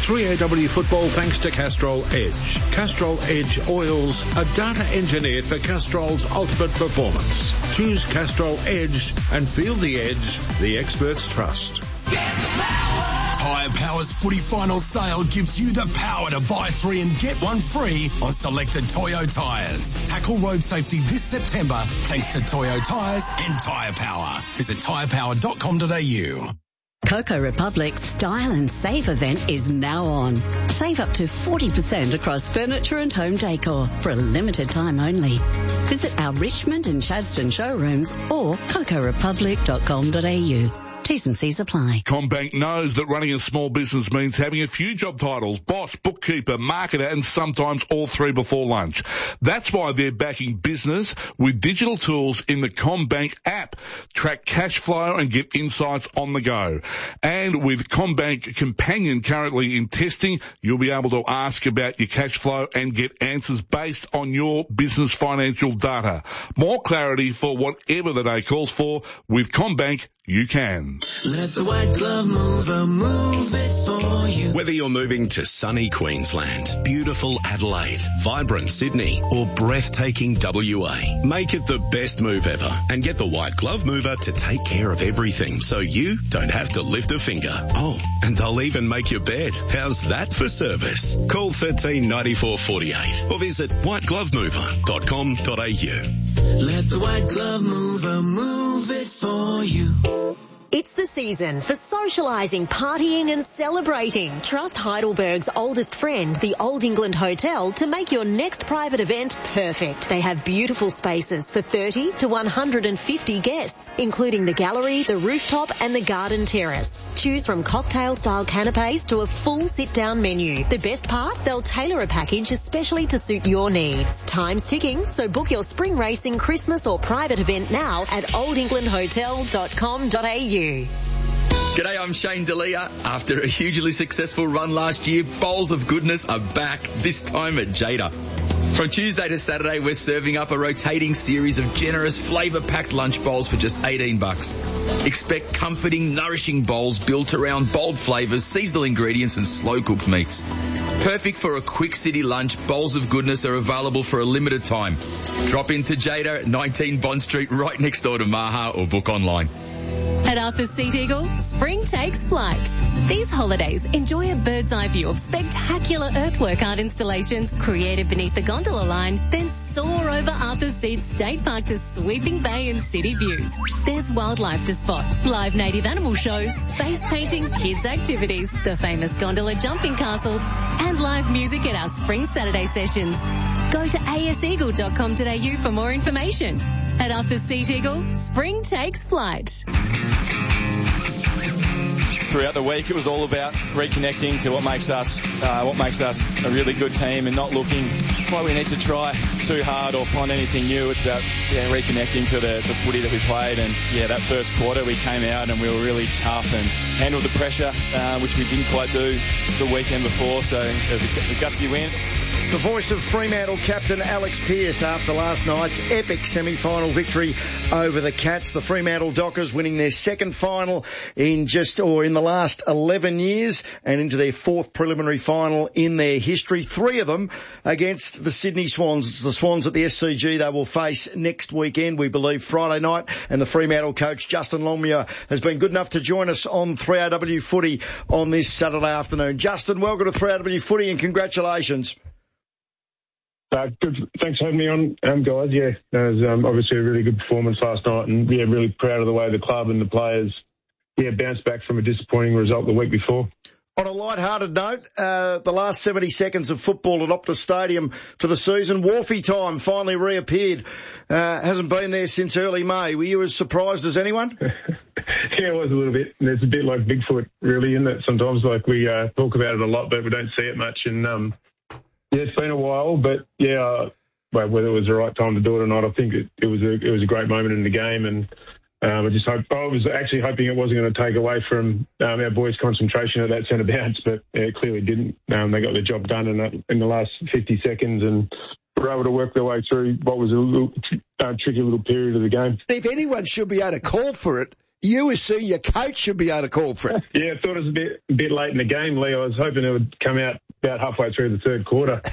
three A W football thanks to Castrol Edge. Castrol Edge oils are data engineered for Castrol's ultimate performance. Choose Castrol Edge and feel the edge the experts trust. Tyre Power's footy final sale gives you the power to buy three and get one free on selected Toyo tyres. Tackle road safety this September thanks to Toyo tyres and Tyre Power. Visit tyre power dot com dot a u. Coco Republic's Style and Save event is now on. Save up to forty percent across furniture and home decor for a limited time only. Visit our Richmond and Chadstone showrooms or coco republic dot com dot a u. T's and C's apply. CommBank knows that running a small business means having a few job titles: boss, bookkeeper, marketer, and sometimes all three before lunch. That's why they're backing business with digital tools in the CommBank app. Track cash flow and get insights on the go. And with CommBank Companion currently in testing, you'll be able to ask about your cash flow and get answers based on your business financial data. More clarity for whatever the day calls for. With CommBank, you can. Let the white glove mover move it for you. Whether you're moving to sunny Queensland, beautiful Adelaide, vibrant Sydney, or breathtaking W A, make it the best move ever and get the white glove mover to take care of everything so you don't have to lift a finger. Oh, and they'll even make your bed. How's that for service? Call one three nine four four eight or visit white glove mover dot com dot a u. Let the white glove mover move it for you. It's the season for socialising, partying and celebrating. Trust Heidelberg's oldest friend, the Old England Hotel, to make your next private event perfect. They have beautiful spaces for thirty to one hundred fifty guests, including the gallery, the rooftop and the garden terrace. Choose from cocktail-style canapes to a full sit-down menu. The best part? They'll tailor a package especially to suit your needs. Time's ticking, so book your spring racing, Christmas or private event now at old england hotel dot com dot a u. G'day, I'm Shane D'Elia. After a hugely successful run last year, Bowls of Goodness are back, this time at Jada. From Tuesday to Saturday, we're serving up a rotating series of generous, flavour-packed lunch bowls for just eighteen bucks. Expect comforting, nourishing bowls built around bold flavours, seasonal ingredients and slow-cooked meats. Perfect for a quick city lunch, Bowls of Goodness are available for a limited time. Drop into Jada at nineteen Bond Street, right next door to Maha, or book online. At Arthur's Seat Eagle, spring takes flight. These holidays, enjoy a bird's eye view of spectacular earthwork art installations created beneath the gondola line, then soar over Arthur's Seat State Park to sweeping bay and city views. There's wildlife to spot, live native animal shows, face painting, kids activities, the famous gondola jumping castle, and live music at our spring Saturday sessions. Go to a s eagle dot com dot a u for more information. At Arthur's Seat Eagle, spring takes flight. Throughout the week, it was all about reconnecting to what makes us uh, what makes us a really good team, and not looking like we need to try too hard or find anything new. It's about yeah, reconnecting to the, the footy that we played. And yeah, that first quarter we came out and we were really tough and handled the pressure, uh, which we didn't quite do the weekend before. So it was a, a gutsy win. The voice of Fremantle captain Alex Pearce after last night's epic semi-final victory over the Cats. The Fremantle Dockers winning their second final in just, or in the last eleven years, and into their fourth preliminary final in their history. Three of them against the Sydney Swans. It's the Swans at the S C G they will face next weekend, we believe, Friday night. And the Fremantle coach, Justin Longmuir, has been good enough to join us on three A W Footy on this Saturday afternoon. Justin, welcome to three A W Footy and congratulations. Uh, good. Thanks for having me on, um, guys. Yeah, it was um, obviously a really good performance last night, and yeah, really proud of the way the club and the players, yeah, bounced back from a disappointing result the week before. On a light-hearted note, uh, the last seventy seconds of football at Optus Stadium for the season, Wharfie time finally reappeared. Uh, hasn't been there since early May. Were you as surprised as anyone? Yeah, it was a little bit. It's a bit like Bigfoot, really, isn't it? Sometimes, like, we uh, talk about it a lot, but we don't see it much, and um, yeah, it's been a while, but yeah, uh, well, whether it was the right time to do it or not, I think it, it was a it was a great moment in the game, and um, I just hope I was actually hoping it wasn't going to take away from um, our boys' concentration at that centre bounce, but yeah, it clearly didn't. Um, they got the job done in that, in the last fifty seconds, and were able to work their way through what was a little uh, tricky little period of the game. If anyone should be able to call for it, you as senior coach should be able to call for it. Yeah, I thought it was a bit, a bit late in the game, Lee. I was hoping it would come out about halfway through the third quarter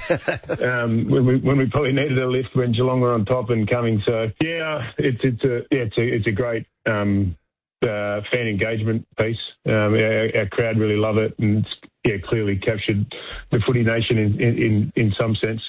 um, when we when we probably needed a lift when Geelong were on top and coming. So, yeah, it's, it's, a, yeah, it's, a, it's a great um, uh, fan engagement piece. Um, our, our crowd really love it, and it's yeah, clearly captured the footy nation in, in, in some sense.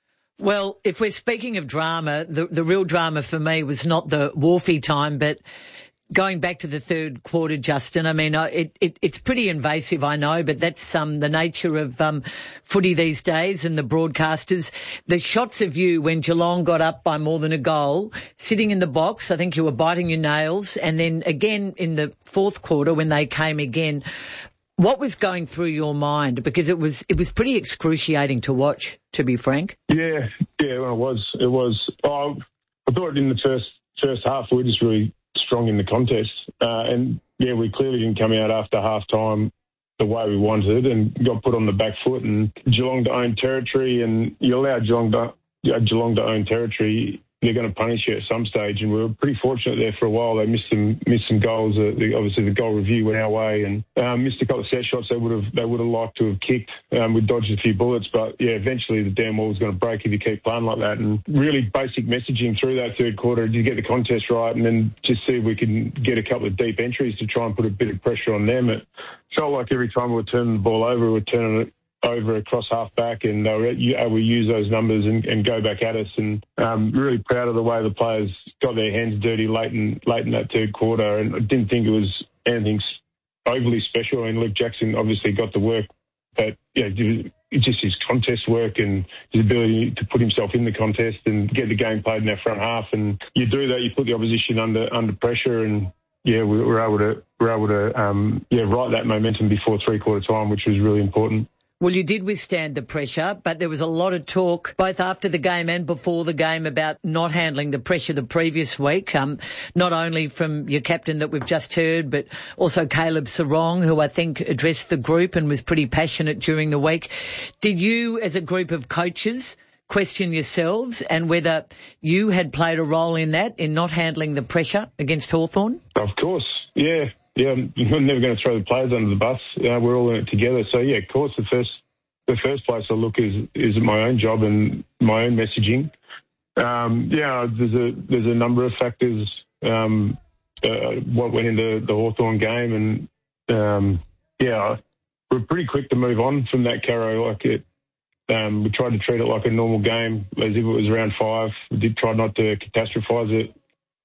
Well, if we're speaking of drama, the, the real drama for me was not the Wharfie time, but going back to the third quarter, Justin. I mean, it, it, it's pretty invasive, I know, but that's um, the nature of um, footy these days and the broadcasters. The shots of you when Geelong got up by more than a goal, sitting in the box, I think you were biting your nails, and then again in the fourth quarter when they came again. What was going through your mind? Because it was it was pretty excruciating to watch, to be frank. Yeah, yeah, well, it was. It was. Oh, I thought in the first first half we were just really strong in the contest, uh, and yeah, we clearly didn't come out after half time the way we wanted, and got put on the back foot. And Geelong to own territory, and you allow Geelong to you know, Geelong to own territory, they're going to punish you at some stage, and we were pretty fortunate there for a while. They missed some missed some goals. Uh, the, obviously, the goal review went our way, and um, missed a couple of set shots they would have they would have liked to have kicked. Um, we dodged a few bullets, but yeah, eventually the damn wall was going to break if you keep playing like that. And really basic messaging through that third quarter to get the contest right, and then just see if we can get a couple of deep entries to try and put a bit of pressure on them. It felt like every time we were turning the ball over, we were turning it over across half back, and they were able to use those numbers and, and go back at us. And um, really proud of the way the players got their hands dirty late in late in that third quarter. And I didn't think it was anything overly special. I mean, Luke Jackson obviously got the work, but yeah, it's just his contest work and his ability to put himself in the contest and get the game played in our front half. And you do that, you put the opposition under under pressure, and yeah, we were able to we were able to um, yeah right that momentum before three quarter time, which was really important. Well, you did withstand the pressure, but there was a lot of talk both after the game and before the game about not handling the pressure the previous week, um, not only from your captain that we've just heard, but also Caleb Sarong, who I think addressed the group and was pretty passionate during the week. Did you, as a group of coaches, question yourselves and whether you had played a role in that, in not handling the pressure against Hawthorn? Of course, yeah. Yeah, I'm never going to throw the players under the bus. Uh, we're all in it together. So, yeah, of course, the first the first place I look is is my own job and my own messaging. Um, yeah, there's a there's a number of factors um, uh, what went into the Hawthorn game, and um, yeah, we're pretty quick to move on from that, Caro. Like it, um, we tried to treat it like a normal game, as if it was round five. We did try not to catastrophise it.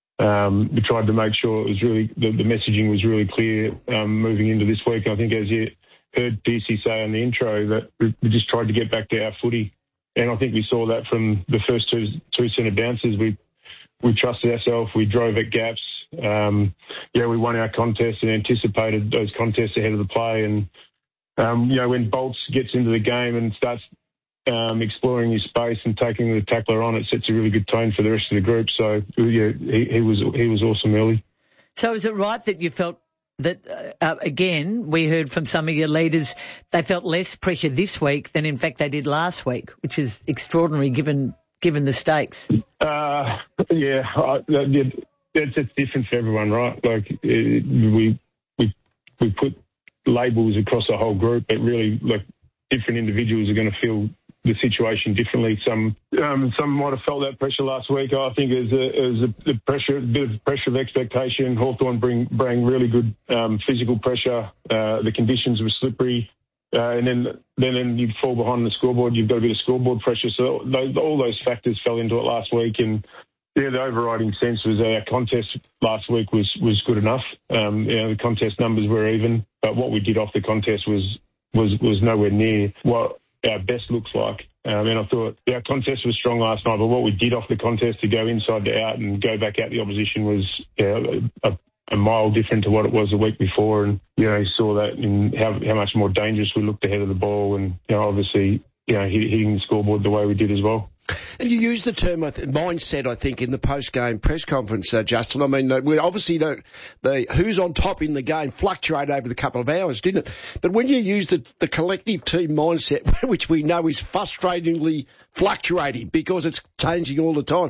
Um, we tried to make sure it was really the, the messaging was really clear um, moving into this week. I think, as you heard Piercy say on the intro, that we, we just tried to get back to our footy, and I think we saw that from the first two two centre bounces. We we trusted ourselves. We drove at gaps. Um, yeah, we won our contest and anticipated those contests ahead of the play. And um, you know, when Bolts gets into the game and starts Um, exploring his space and taking the tackler on, it sets a really good tone for the rest of the group. So yeah, he, he was he was awesome early. So is it right that you felt that uh, again we heard from some of your leaders they felt less pressure this week than in fact they did last week, which is extraordinary given given the stakes? Uh, yeah, I, it's, it's different for everyone, right? Like it, we we we put labels across the whole group, but really like different individuals are going to feel the situation differently. Some um, some might have felt that pressure last week. I think it was a, it was a, a pressure, a bit of pressure of expectation. Hawthorn bring bring really good um, physical pressure. Uh, the conditions were slippery, uh, and then then then you fall behind the scoreboard. You've got a bit of scoreboard pressure. So those, all those factors fell into it last week. And yeah, the overriding sense was our contest last week was was good enough. Um, you know, the contest numbers were even, but what we did off the contest was was was nowhere near what our best looks like. Um, and I thought our contest was strong last night, but what we did off the contest to go inside to out and go back out the opposition was yeah, a, a mile different to what it was the week before. And, you know, you saw that in how, how much more dangerous we looked ahead of the ball and, you know, obviously, you know, hitting the scoreboard the way we did as well. And you used the term I th- mindset, I think, in the post-game press conference, uh, Justin. I mean, uh, we obviously the, the who's on top in the game fluctuated over the couple of hours, didn't it? But when you use the, the collective team mindset, which we know is frustratingly fluctuating because it's changing all the time,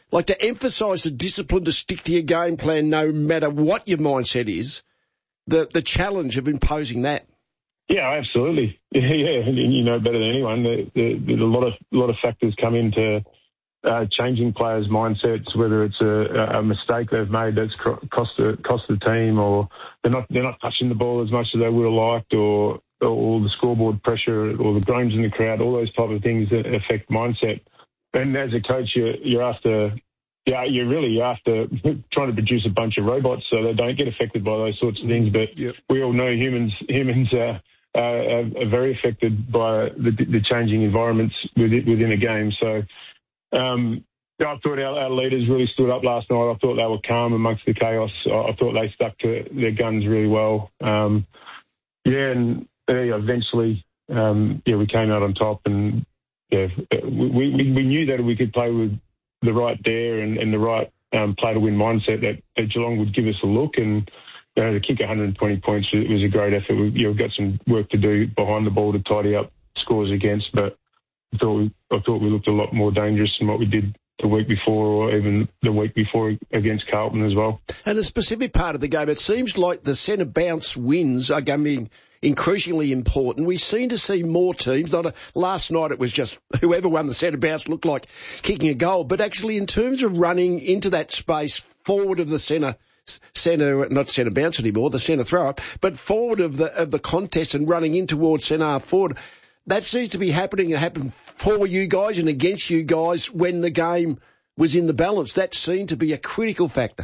like to emphasise the discipline to stick to your game plan no matter what your mindset is, the the challenge of imposing that. Yeah, absolutely. Yeah, yeah. And you know better than anyone. There's the, the, a lot of a lot of factors come into uh, changing players' mindsets. Whether it's a, a mistake they've made that's cost the cost the team, or they're not they're not touching the ball as much as they would have liked, or or the scoreboard pressure, or the groans in the crowd. All those type of things that affect mindset. And as a coach, you're you're after. Yeah, you're really after trying to produce a bunch of robots so they don't get affected by those sorts of things. But yep. we all know humans humans are, are, are very affected by the, the changing environments within a game. So um, I thought our, our leaders really stood up last night. I thought they were calm amongst the chaos. I thought they stuck to their guns really well. Um, yeah, and yeah, eventually, um, yeah, we came out on top, and yeah, we, we, we knew that we could play with the right dare and, and the right um, play-to-win mindset that, that Geelong would give us a look. And you know, to kick one hundred twenty points it was a great effort. We, you know, we've got some work to do behind the ball to tidy up scores against, but I thought we, I thought we looked a lot more dangerous than what we did the week before, or even the week before against Carlton as well. And a specific part of the game, it seems like the centre bounce wins are becoming increasingly important. We seem to see more teams. Not a, last night it was just whoever won the centre bounce looked like kicking a goal, but actually in terms of running into that space forward of the centre, centre not centre bounce anymore, the centre throw up, but forward of the of the contest and running in towards centre half forward. That seems to be happening. It happened for you guys and against you guys when the game was in the balance. That seemed to be a critical factor.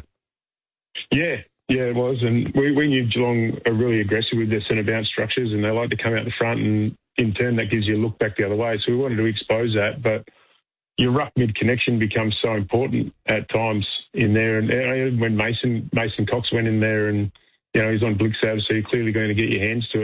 Yeah, yeah, it was. And we, we knew Geelong are really aggressive with their centre bounce structures, and they like to come out the front, and in turn that gives you a look back the other way. So we wanted to expose that. But your ruck mid connection becomes so important at times in there. And when Mason Mason Cox went in there, and you know he's on Blixab, so you're clearly going to get your hands to it.